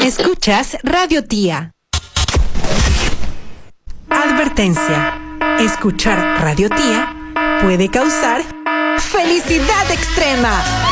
Escuchas Radio Tía. Advertencia. Escuchar Radio Tía puede causar felicidad extrema.